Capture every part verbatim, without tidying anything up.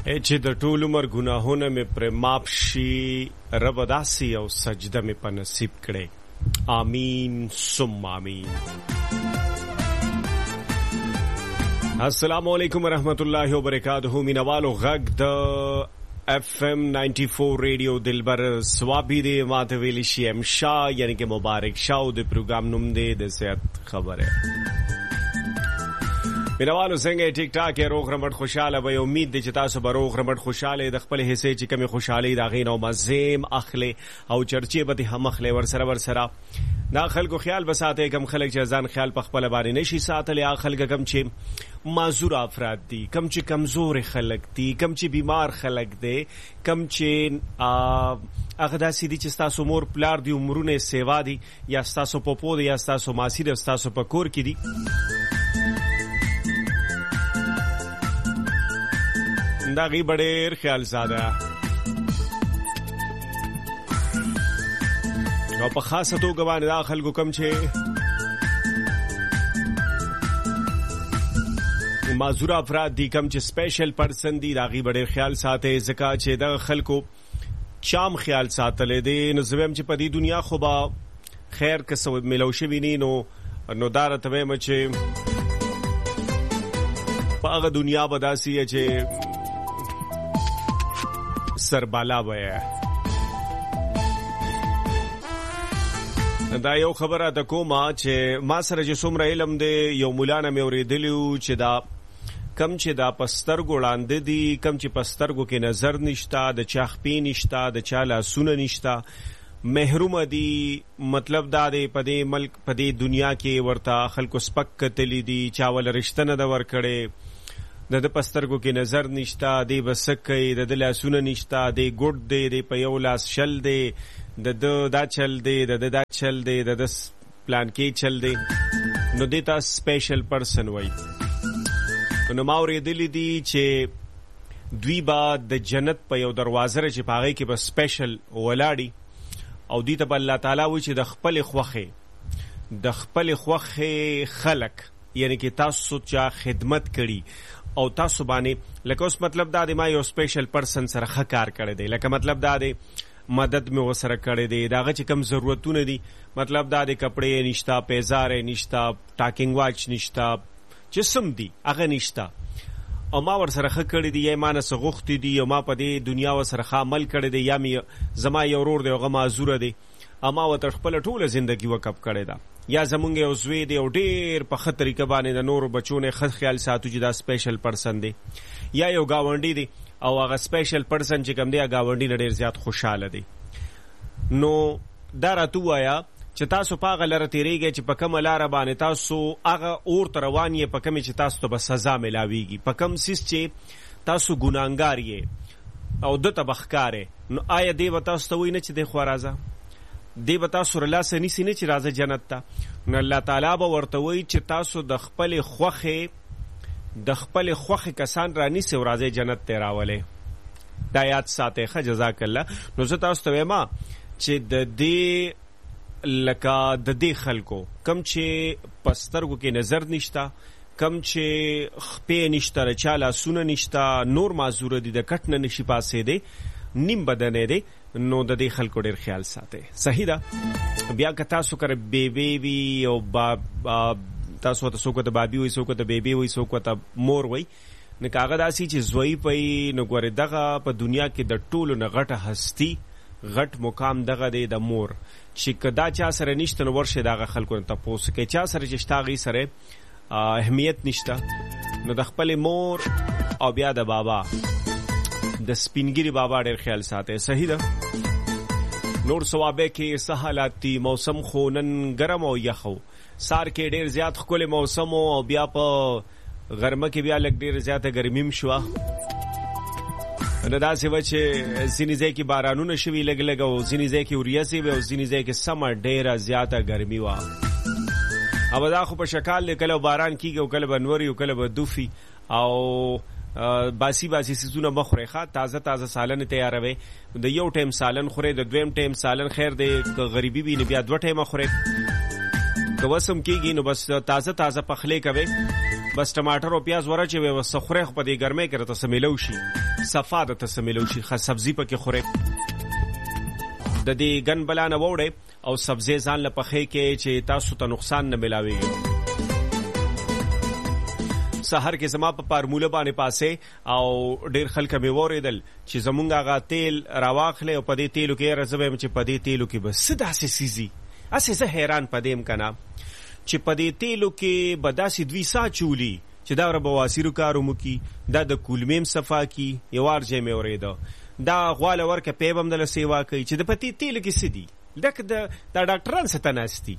چې د ټول عمر ګناهونه مې پر معاف شي، رب داسې او سجده مې په نصیب کړي. آمین ثم آمین. السلام علیکم ورحمۃ اللہ وبرکاتہ. مینوالو غږ د اف ام نائنٹی فور ریڈیو دلبر سوابی دے ماته ویلی شي ام شاه یعنی کہ مبارک شاو د پروګرام نوم دی د صحت خبره. مینوالو څنګه ټیک ټاک روغ رمټ خوشاله وي. امید دي چې تاسو به روغ رمټ خوشاله د خپل حصے چې کمی خوشحالي دا غي نو مزیم اخلي او چرچې به هم اخلي ور سره ور سره. دا خلکو خیال بساته کم خلک چې ځان خیال په خپل باندې نشي ساتل. یا خلک کم چې معذور افراد دي، کم چې کمزور خلک دي، کم چې بیمار خلک دي، کم چې هغه داسې دي چې تاسو مور پلار دی عمرونه سیوا دي، یا تاسو پپو دي، یا تاسو ماسی دي، تاسو پکور کې دي. دا غي بډېر خیال ساده او په خاصه توګه باندې دا خلکو کم چې معذور افراد دي، کم چې سپیشل پرسن دي، دا غي بډېر خیال ساته. ځکه چې دا خلکو چام خیال ساتل دي نو زویم چې په دې دنیا خو با خیر کسو ملوشي ویني نو نو دار ته مې چې په هغه دنیا بداسي چې سربالا وای. دا یو خبره د کومه چې ما سره چې څومره علم دی، یو مولانا مې اورېدلیو چې دا کم چې دا پسترګو وړاندې دي، کم چې پسترګو کې نظر نشتا، د چا خپې نشتا، د چا لاسونه نشتا، محروم دي. مطلب دا دی په دې ملک په دې دنیا کې ورته خلکو سپک کتلی دي، چاول رشتہ نه د ور کړي، د د پسترګو کې نظر نشتا، دی بسکې د د لاسونه نشتا، دی ګډ دی، دی په یو لاس شل دی، د د دا چل دی، د د دا چل دی، د د پلان کې چل دی، نو دیتا سپیشل پرسن وای. نو ما اورېدلی دي چې دوی با د جنت په یو دروازه چې پاغې کې به سپیشل ولاړی او دوی ته الله تعالی وایي چې د خپل خوخه د خپل خوخه خلق یعنی کې تاسو چا خدمت کړي او تاسو باندې لکه اوس مطلب دا دی ما یو سپیشل پرسن سره ښه کار کړی دی، لکه مطلب دا دی مدد مې وسره کړی دی، داغه چې کم ضرورتونه دي، مطلب دا دی کپڑے نشتا، پیزار نشتا، ټاکینګ واچ نشتا، جسم دی هغه نشتا، او ما ور سره ښه کړی دی، یا ما نه څه غوښتي دي، او ما په دې دنیا ور سره ښه عمل کړی دی، یا مې زما یو ورور دی هغه معذور دی، اما ورته خپل ټوله ژوندګي وقف کړی ده، یا زمونږ یو زوی دی او ډېر په ښه طریقه باندې د نورو بچو نه ښه خیال ساتو چې دا سپیشل پرسن دی، یا یو گاونډي دی او هغه سپیشل پرسن چې کوم دی هغه گاونډي نه ډېر زیات خوشاله دی. نو دا راته وایا چې تاسو په هغه لاره تېرېږئ چې په کومه لاره باندې تاسو هغه اور ته روان یې، په کومې چې تاسو ته به سزا میلاویږي، په کوم څیز چې تاسو ګناهګار یې او ده ته به ښکارې، نو آیا دی به تاسو ته وایي نه چې دی خوا راځه، دی به تاسو رلاسه نیسي نه چې راځه جنت ته؟ نو الله تعالی به ورته وایي چې تاسو د خپلې خوښې د خپلې خوښې کسان رانیسئ او راځئ جنت ته راولئ. دا یاد ساتئ ښه، جزاک الله. نو زه تاسو ته وایم چې د دې لکه د دې خلکو کم چې پسترګو کې نظر نشتا، کم چې خپې نشته، چا لاسونه نشتا، نور معذور دي، د کټ نه نشي پاسېدی، نیم بدن دی، نو د دې خلکو ډېر خیال ساتي. صحیح ده. بیا که تاسو کر بیبي وي او با تاسو ته څوک ته بابي وي، څوک ته بیبي وي، څوک ته مور وي، نو کاغه داسي چې زوی پي، نو ګوره دغه په دنیا کې د ټولو نه غټه هستی غټ مقام دغه دی د مور، چې کدا چا سره نشته نو ورشه دغه خلکو ته تاسو کې چا سره چې شتاغي سره اهمیت نشته، نو د خپل مور او بیا د بابا د سپینګری بابا ډېر خیال ساتي. صحیح ده. نور ثوابه کې سہالاتی موسم خو نن ګرم او یخو، سار کې ډېر زیات خپل موسم او بیا په غرمه کې بیا لګ ډېر زیاته ګرمیم شو، نو دا څه و چې ځینې ځای کې بارانونه شوي لګ لګ او ځینې ځای کې وریځې وې او ځینې ځای کې سمه ډېره زیاته ګرمي وه. او دا خو په شکال دی کله باران کېږي او کله به نوري او کله به دوفي او باسی باسی سیزونه مخوره ښه، تازه تازه سالن تیاروي، د یو ټیم سالن خوره، د دویم ټیم سالن خیر دی، که غریبي وي نو بیا دوه ټیمه خوره، که وسم کېږي نو بس تازه تازه پخلی کوي، بس ټماټر او پیاز ورچوي او سخره په دې ګرمۍ کې راته سمیلو شي صفا د تسمیلو شي خاص سبزی پکې خوري د دې ګن بلانه وړي او سبزی ځان لپخې کې چې تاسو ته نقصان نه ملاويږي سحر کې زما په فارموله باندې پاسه او ډیر خلک مې وریدل چې زمونږ هغه تیل راواخلې او په دې تیلو کې رزبم چې په دې تیلو کې بس داسې سيزي اسې زه حیران پدیم کنا چې په دې تیلو کې بداسې دوی سا چولی چې دا ور بواسیرو کارو مو کی دا د کولمیم صفا کی یوار جې مې وریدو دا غواله ورکه پیبم د سیوا کوي چې د پتی تیل کې سدي لکه د د ډاکټران ستناستي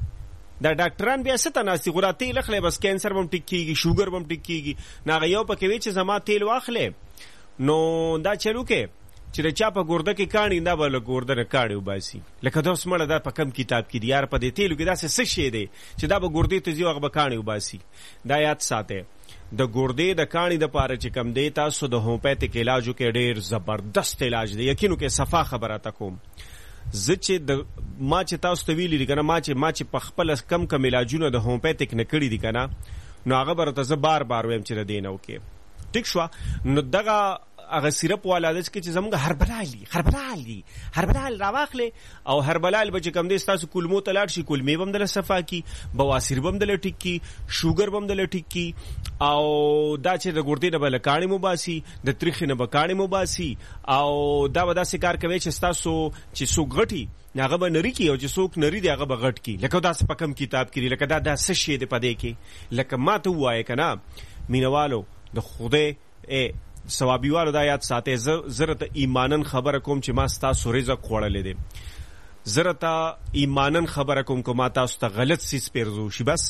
دا ډاکټران بیا ستناستي غوړه تیل اخلي بس کینسر بم ټیک کیږي شوګر بم ټیک کیږي ناغه یو پکې وی چې زما تیل واخلې نو دا چلو کې چې چا په ګورده کې کاڼي نه بل ګورده نه کاڼي وباسي لکه دا سمړه دا په کم کتاب کې دی یار په دې تیلو کې دا څه شي دی چې دا به ګردې ته ځي هغه به کاڼي وباسي دا یاد ساته د ګردې د کاڼي د پاره چې کم دی تاسو د هومیوپیتیک علاجو کې ډیر زبردست علاج دی یقینو کې صفا خبره تکوم زه چې د ما چې تاسو ته ویلي دي کنه ما چې ما چې په خپل کم کم علاجونه د هومیوپیتیک نه کړی دي کنه نو هغه برته زه بار بار ویم چې دینه وکي ټیک شو نو دغه هغه سیرپ والا د چې زموږ هربلالي هربلالي هربلال راواخلې او هربلال به چې کم دي تاسو کولمو ته لاړ شي کولمې بم د صفا کی بواسیر بم د ټیک کی شوګر بم د ټیک کی او دا چې د ګردې نه بل کاڼي مباسي د تریخ نه بکاڼي مباسي او دا ودا سکار کوي چې تاسو چې سو غټي هغه به نری کی او چې څوک نری دی هغه به غټ کی لکه دا په کم کتاب کې لکه دا د څه شی دی پدې کې لکه ما ته وایي کنه مینوالو د خوده ثوابیوالو دا یاد ساته زرت ایمانن خبره کوم چې ما تاسو رزق خوړلې دي زرت ایمانن خبره کوم کوم تاسو ته غلط سیس پیرزو شي بس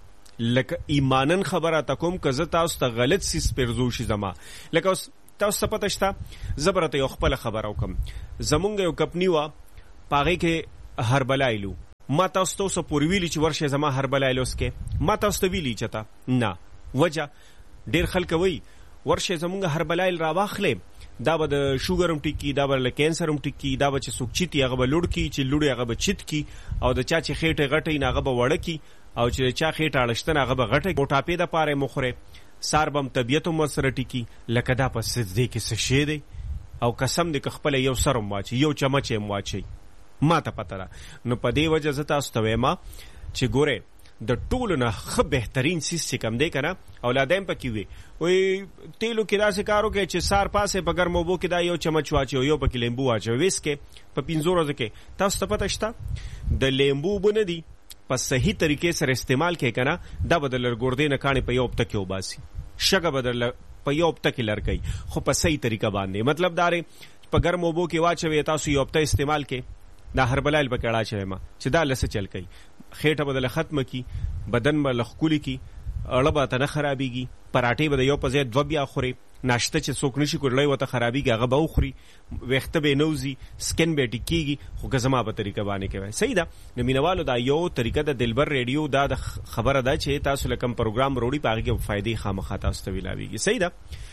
لکه ایمانن خبره تا کوم که زه تاسو ته غلط سیس پیرزو شي زما لکه تاسو پته شته زبرته یو خپل خبره وکم زمونږ یو کمپنی وا پاغه کې هربلایلو ما تاسو ته پوری ویلی چې ورشه زما هربلایلوس کې ما تاسو ته ویلی چتا نه وجه ډیر خلک وای ورشه زمونږ هربلایل را واخلې دا به د شوګرم ټیکی دا به له کینسرم ټیکی دا به چې څوک چیتی هغه به لوړ کی چې لوړ هغه به چیت کی او د چا چې خېټه غټي نه هغه به وړ کی او چې چا خېټه اړشتن هغه به غټي موټاپې د پاره مخره سار بم طبيعت مو سره ټیکی لکه دا په سجدي کې څه شی دی او قسم دې خپل یو سرم واچي یو چمچ یې واچي ما ته پته را نو په دې وجه زه تاسو ته وایم چې ګوره د ټولو نه خ بهترین سیس چې کم دی کنه اولادم پکې وي وای تیلو کې داسې کارو کې چې سار پاسه په ګرمو بو کې دا یو چمچ واچي یو پکې لیمبو واچي ویس کې په پینځو ورځې کې تاسو ته پته شته د لیمبو بونه دی په صحیح طریقې سره استعمال کې کنه دا بدل ګردې نه کاني په یو پته کې وباسي شګه بدل په یو پته کې لړکې خو په صحیح طریقه باندې مطلب دارې په ګرمو بو کې واچوي تاسو یو پته استعمال کې دا هربلایل په کړه چوي ما چې دا لسه چل کوي خېټه بدل ختم کی بدن به لخکولی کی اړه به ته نه خرابيږي پراټې به یو په ځای دوه بیا خوري ناشته چې څوک نشي کولای وته خرابيږي هغه به خوري وخته به نوزي سکن به ټیکيږي خو غزما په طریقه باندې کوي صحیح ده نو مینوالو دا یو طریقه د دلبر ریډیو دا د خبره ده چې تاسو لکم پروګرام وروړي پاږي کې فائدې خامخا تاسو ته ویلاويږي صحیح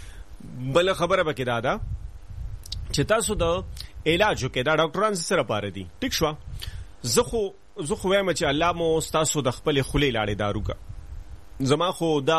ده بل خبره به کې دا ده چې تاسو د علاج کې دا ډاکټران سره پاره دي ټیک شو زه خو زه خو وایم چې الله مو تاسو د خپل خولې لاړې دارو کا زما خو دا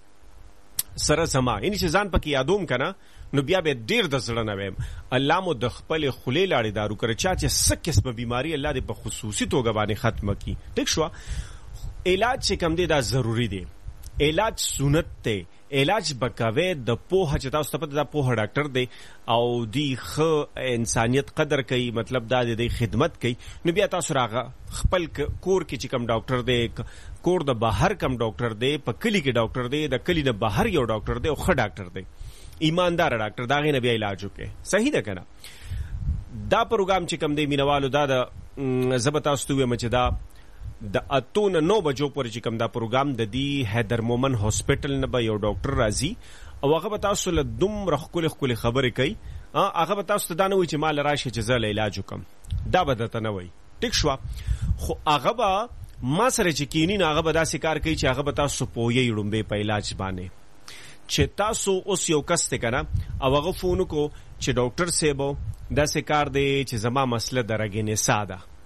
سره زما ان چې ځان پکې یادوم کنه نو بیا به ډیر د زړه نه ویم الله مو د خپل خولې لاړې دارو کړ چې څه قسمه بیماری الله دې په خصوصي توګه باندې ختم کړي ټیک شو علاج چې کم دی دا ضروری دی علاج سنت ته علاج بکاوه د پوهه چې تاسو ته د پوهه ډاکټر دی او دی خ انسانیت قدر کوي مطلب دا دی خدمت کوي نو بیا تاسو راغه خپل کور کې چې کم ډاکټر دی کور د بهر کم ډاکټر دی په کلی کې ډاکټر دی د کلی نه بهر یو ډاکټر دی او خ ډاکټر دی ایماندار ډاکټر دا غي نه بیا علاج وکړي صحیح ده کنه دا پروګرام چې کم دی مینوالو دا د زبتا استوي مچ دا د اتون نو بجو پر چې کوم دا پروګرام د دی حیدر مومن هاسپټل نه به یو ډاکټر راځي او هغه به تاسو له دومره خپل خپل خبرې کوي هغه به تاسو ته دا نه وي چې مال راشه چې زه علاج وکم دا به درته نه وي ټیک شو خو هغه به ما سره چې کینی نه هغه به داسې کار کوي چې هغه به تاسو پوهی وړمبه په علاج باندې چې تاسو اوس یو کس ته کنه او هغه فون کو چې ډاکټر سیبو داسې کار دی چې زما مسله درګې نه ساده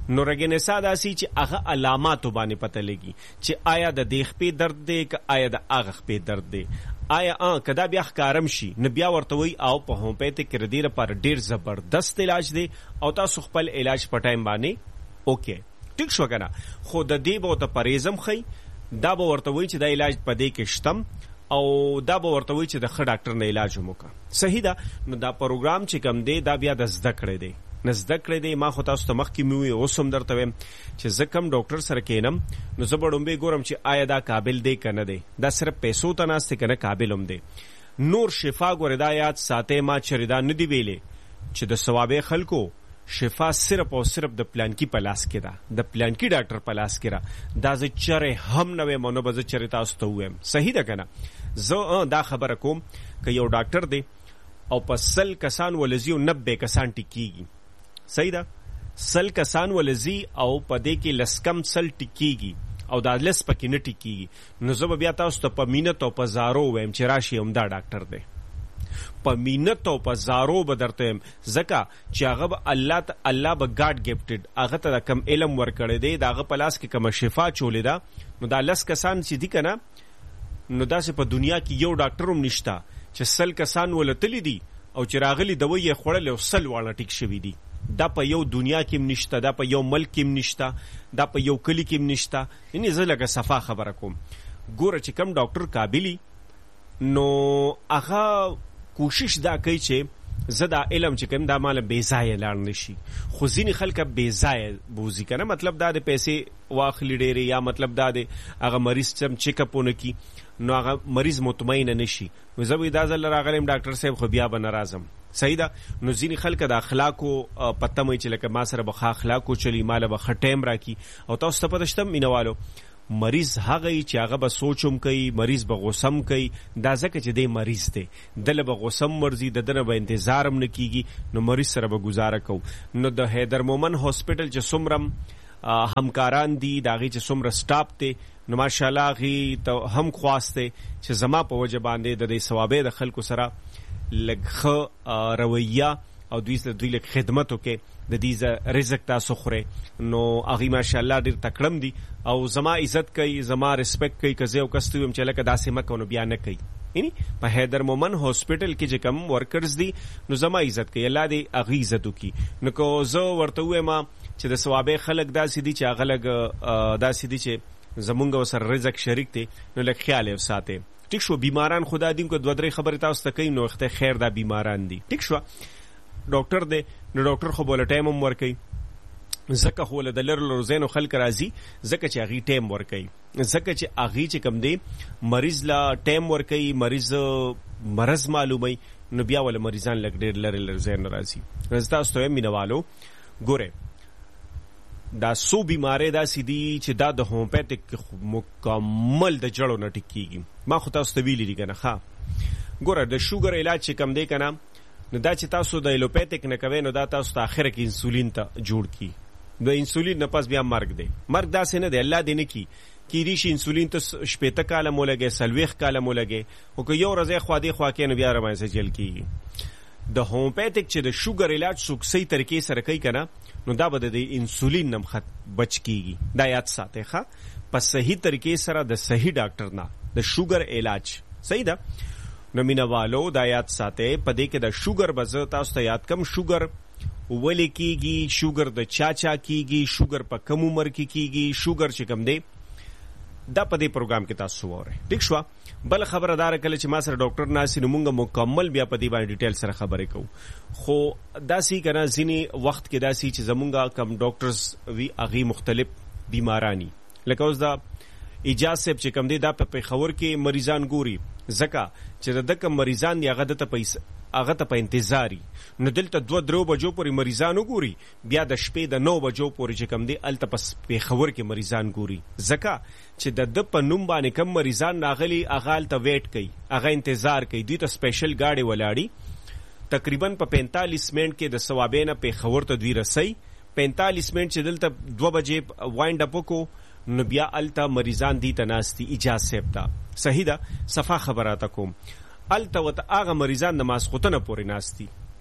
نو رګنسا داسي چې هغه علامات باندې پته لګي چې آیا د دیخ په درد دی که آیا د اغه په درد دی آیا ا کدا بیا ښکارم شي نو بیا ورته وی او په هومیوپیتیک ردی لپاره ډیر زبردست علاج دی او تاسو خپل علاج په ټایم باندې اوکے ټیک شو کنه خو د دې به ته پریزم خي دا به ورته وی چې دا علاج په دې کې شتم او دا به ورته وی چې د ښه ډاکټر نه علاج وکړه صحیح ده نو دا پروګرام چې کوم دی دا بیا د زده کړې دی نه زده کړې دی ما خو تاسو ته مخکې مې وی اوس هم درته ویم چې زه کوم ډاکټر سره کینم نو زه به ډومبې ګورم چې آیا دا قابل دی که نه دی دا صرف پیسو ته ناست دی که نه قابل هم دی نور شفا ګورې دا یاد ساتئ ما چېرې دا نه دي ویلې چې د ثوابې خلکو شفا صرف او صرف د پلانکی په لاس کې ده د پلانکی ډاکټر په لاس کې ده دا زه چېرې هم نه ویم نو به زه چېرې تاسو ته ووایم صحیح ده که نه زه دا خبره کوم که یو ډاکټر دی او په سل کسان ولزي او نبې کسان ټیکېږي صحیح ده سل کسان ولزي او په دې کې لس کم سل ټیکېږي او دا لس پکې نه ټیکېږي نو زه به بیا تاسو ته په مینت او په زارو ویم چې راشي همدا ډاکټر دی په مینت او په زارو به درته یم ځکه چې هغه به الله ته الله به ګاډ ګفټډ هغه ته د کم علم ورکړی دی د هغه په لاس کې کومه شفا چولې ده نو دا لس کسان چې دي که نه نو داسې په دنیا کې یو ډاکټر هم نشته چې سل کسان ولتلی دي او چې راغلي دوی یې خوړل او سل واړه ټیک شوي دي دا په یو دنیا کې هم نشته دا په یو ملک کې هم نشته دا په یو کلي کې هم نشته یعنې زه لږه صفا خبره کوم ګوره چې کم ډاکټر قابلي نو هغه کوشش دا کوي چې زه دا علم چې کوم دا مال بې ځایه لاړ نه شي خو ځینې خلک بې ځایه بوځي که نه مطلب دا د پیسې واخلي ډېرې یا مطلب دا دی هغه مریض چې چیک اپ ونه کړي نو هغه مریض مطمئنه نه شي زه به دا ځل راغلی یم ډاکټر صاحب خو بیا به نه راځم صحیح ده نو ځینې خلک د اخلاقو پته مې چې لکه ما سره به ښه اخلاقو چلی ماله به ښه ټایم راکړي او تاسو ته پته شته مینهوالو مریض هغه چې هغه به سوچم کوي مریض به غوسم کوي دا ځکه چې دی مریض دی دله به غوسم مرځي د دنه به انتظار هم نه کیږي نو مریض سره به گزاره کوو نو د حیدر مومن هاسپټل چې څومره همکاران دي د هغې چې څومره سټاپ دی نو ماشاءالله هغې ته هم خواست دی چې زما په وجه باندې د دې ثوابې د خلکو سره لږ ښه رویه او دوی سره دوی لږ خدمت وکړي د دې رزق تاسو خورئ نو هغې ماشاءالله ډېر تکړم دي او زما عزت کوي زما ریسپیکټ کوي که زه یو کس ته ویم چې لکه داسې مه کوه نو بیا نه کوي یعنی په حیدر مومن هاسپټل کې چې کوم ورکرز دي نو زما عزت کوي الله دې هغې عزت وکړي نو که زه ورته ووایم چې د ثوابې خلک داسې دي چې هغه لږ داسې دي چې زمونږ ورسره رزق شریک دی نو لږ خیال یې وساتئ ټیک شو بیماران خدا دیم که دوه درې خبرې تاسو ته کوي نو خدای خیر دا بیماران دي ټیک شو ډاکټر دی نو ډاکټر خو بوله ټایم هم ورکوي ځکه خو له د لرو لرو ځایونو خلک راځي ځکه چې هغې ټایم ورکوي ځکه چې هغې چې کوم دی مریض له ټایم ورکوي مریض مرض معلوموي نو بیا ول مریضان لږ ډېر لرې لرې ځایونه راځي زه تاسو ته وایم مینهوالو ګورئ دا څو بیمارۍ داسې دي چې دا د هومیوپیتیک مکمل د جړو نه ټیک کېږي ما خو تاسو ته ویلي دي که نه ښه ګوره د شوګر علاج چې کوم دی که نه نو دا چې تاسو د ایلوپیتیک نه کوئ نو دا تاسو ته آخره کې انسولین ته جوړ کړي د انسولین نه پس بیا مرګ دی مرګ داسې نه دی الله دې نه کړي کیدی شي انسولین ته شپېته کاله مو لګي څلوېښت کاله مو لګي خو که یو ورځ خوا دې خوا کې نو بیا رامنځته جل کېږي د هومیوپیتیک چې د شوګر علاج څوک صحیح طریقې سره کوي که نه نو دا به د انسولین نه هم بچ کېږي دا یاد ساتئ ښه په صحیح طریقې سره د صحیح ډاکټر نه د شوګر علاج صحیح ده نو مینهوالو دا یاد ساتئ په دې کې د شوګر به زه تاسو ته یاد کم شوګر ولې کېږي شوګر د چا چا کېږي شوګر په کم عمر کې کېږي شوګر چې کوم دی دا په دې پروګرام کې تاسو واورئ ټیک شوه بل خبره داره کله چې ما سره ډاکټر ناسي نو مونږ مکمل بیا په دې باندې ډیټیل سره خبرې کوو خو داسې که نه ځینې وخت کې داسې چې زمونږ کم ډاکټرز وي هغې مختلف بیمارانی لکه اوس دا اجاز صاحب چې کوم دی دا په پېښور کې مریضان ګوري ځکه چې د ده کوم مریضان دي هغه دته پیسه هغه ته په انتظار نو دلته دوه درو بجو پورې مریضان وګوري بیا د شپې د نو بجو پورې چې کوم دی هلته په پېښور کې مریضان ګوري ځکه چې د ده په نوم باندې کم مریضان راغلي هغه هلته ویټ کوي هغه انتظار کوي دوی ته سپیشل ګاډې ولاړي تقریبا په پینتالیس منټ کې د ثوابې نه پېښور ته دوی رسئ پینتالیس منټ چې دلته دوه بجې وایند اپ وکړو نو بیا الته مریضان دی ته ناستی اجاز صاحب ته صحیح ده صفا خبراته کوم الته ورته هغه مریضان د ماسخوتنه پورې ناستی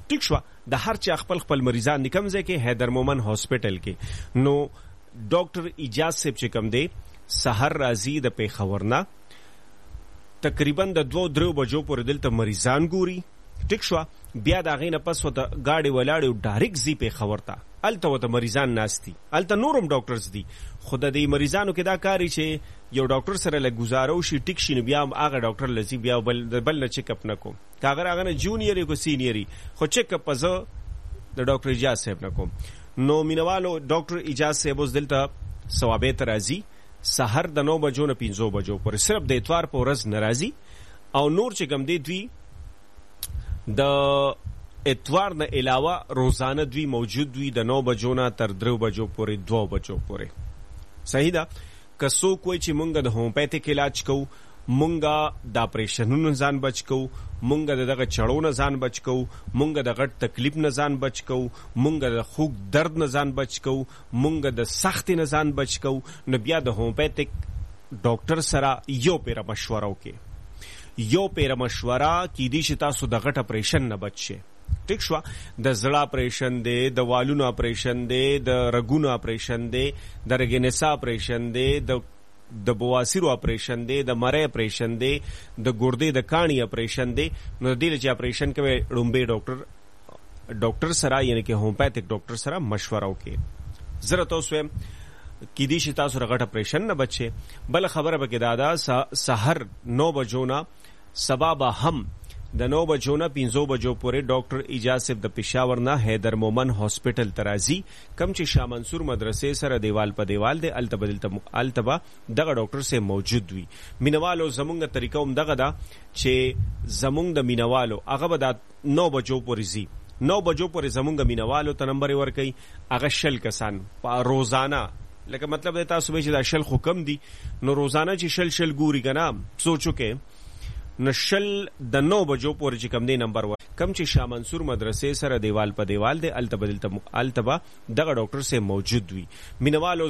ټیک شو د هر چا خپل خپل مریضان دي. کوم ځای کې؟ حیدر مومن هاسپټل کې. نو ډاکټر اجاز صاحب چې کوم دی سحر راځي د پیښور نه، تقریبا د دوه درو بجو پورې دلته مریضان ګوري. ټیک شو بیا د هغې نه پس ورته ګاډي ولاړې او ډایرکټ ځي پیښور ته، هلته ورته مریضان ناست دي، هلته نورم ډاکټرز دي. خو د دې مریضانو کې دا کار چې یو ډاکټر سره لږ ګزاره وشي ټیک شي، نو بیا هم هغه ډاکټر له ځي، بیا بل بل نه چیک اپ نه کوم، که اگر هغه نه جونیئر کو سینیئر خو چیک اپ زه د ډاکټر اجاز صاحب نه کوم. نو مینوالو ډاکټر اجاز صاحب اوس دلته ثوابې ته راځي سحر د نو بجو نه پنځو بجو پورې، صرف د اتوار په ورځ ناراضي. او نور چې کوم دی دوی د اتوار نه علاوه روزانه دوی موجود وي د نو بجو نه تر درو بجو پورې، دو بجو پورې. صحیح ده. که څوک وایي چې مونږ د هومیوپیتھک علاج کوو، مونږ د اپریشنونو ځان بچ کوو، مونږ د دغه چړو نه ځان بچ کوو، مونږ د غټ تکلیف نه ځان بچ کوو، مونږ د خوږ درد نه ځان بچ کوو، مونږ د سختي نه ځان بچ کوو، نو بیا د هومیوپیتھک ډاکټر سره یو پیره مشوره وکړئ. یو پیره مشوره کیدی شي تاسو د غټ اپریشن نه بچ شئ. ټیک شو د زړه اپریشن دی، د والونو اپریشن دی، د رګونو اپریشن دی، د رګنسا اپریشن دی، د د بواسیرو اپریشن دی، د مری اپریشن دی، د ګردې د کاڼي اپریشن دی. نو د دې چې اپریشن کوي ړومبې ډاکټر ډاکټر سره یعنی کې هومیوپیتھک ډاکټر سره مشوره وکړي. زه راته اوس وایم کیدی شي تاسو د غټ اپریشن نه بچئ. بل خبره به کې دا ده سحر نو بجو نه سبا به هم د نو بجو نه پنځو بجو پورې ډاکټر اجاز صاحب د پېښور نه حیدر مومن هاسپټل ته راځي. کوم چې شاه منصور مدرسې سره دیوال په دیوال دی، هلته به هلته به دغه ډاکټر صاحب موجود وي. مینوالو زمونږ طریقه هم دغه ده چې زمونږ د مینوالو هغه به دا نو بجو پورې ځي. نو بجو پورې زمونږ مینوالو ته نمبر ورکوي، هغه شل کسان په روزانه، لکه مطلب دی تاسو به چې دا شل خو کم دي، نو روزانه چې شل شل ګوري که نه سوچو کې نو شل د نو بجو پورې چې کم دی نمبر ور کم چې شاه منصور مدرسې سره دیوال په دیوال دی، هلته به هلته به دغه ډاکټر صاحب موجود وي. مینوالو